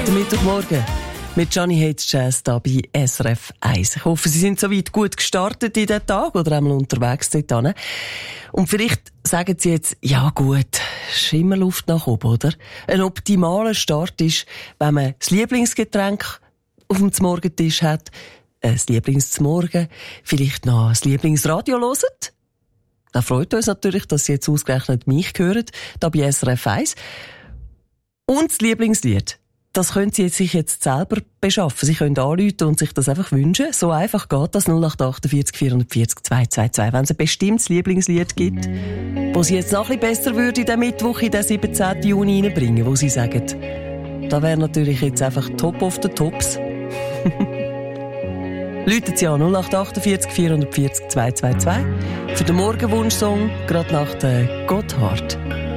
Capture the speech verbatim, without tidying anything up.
Der Mittwochmorgen mit Johnny Hates Jazz hier bei S R F eins. Ich hoffe, Sie sind soweit gut gestartet in den Tag oder einmal unterwegs dorthin. Und vielleicht sagen Sie jetzt, ja gut, ist immer Luft nach oben, oder? Ein optimaler Start ist, wenn man das Lieblingsgetränk auf dem Morgentisch hat, ein Lieblingsmorgen, vielleicht noch das Lieblingsradio hören. Da freut uns natürlich, dass Sie jetzt ausgerechnet mich hören, hier bei S R F eins. Und das Lieblingslied. Das können Sie sich jetzt selber beschaffen. Sie können anrufen und sich das einfach wünschen. So einfach geht das. null acht acht vier vier vier vier zwei zwei zwei. Wenn es ein bestimmtes Lieblingslied gibt, wo Sie jetzt noch ein bisschen besser würde, den Mittwoch in den siebzehnten Juni reinbringen, wo Sie sagen, da wäre natürlich jetzt einfach Top of the Tops. Läuten Sie an null acht acht vier vier vier zwei zwei zwei für den Morgenwunschsong, gerade nach der Gotthard.